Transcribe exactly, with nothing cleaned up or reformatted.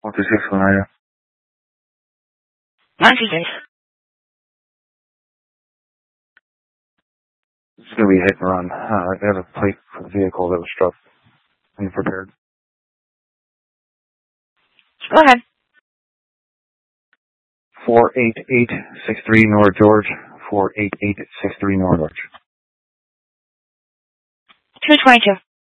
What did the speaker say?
one two six one nine. nine two six. This is going to be a hit and run. Uh, they have a plate for the vehicle that was struck and prepared. Go ahead. four eight eight six three North George. four eight eight six three North George. two twenty-two.